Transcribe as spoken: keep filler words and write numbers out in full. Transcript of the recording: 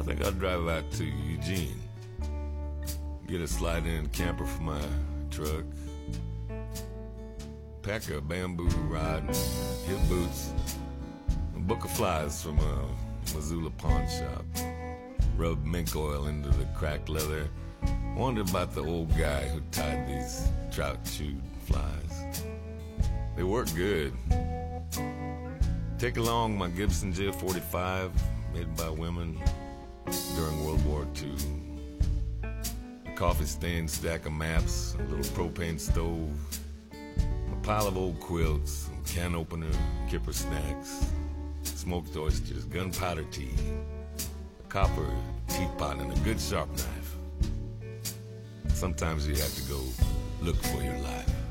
think I'll drive out to Eugene. Get a slide-in camper for my truck. Pack a bamboo rod, hip boots, a book of flies from a Missoula pawn shop. Rub mink oil into the cracked leather. Wonder about the old guy who tied these trout-chewed flies. They work good. Take along my Gibson J forty-five, made by women during World War Two. A coffee-stained stack of maps, a little propane stove, a pile of old quilts, a can opener, kipper snacks, smoked oysters, gunpowder tea, a copper teapot, and a good sharp knife. Sometimes you have to go look for your life.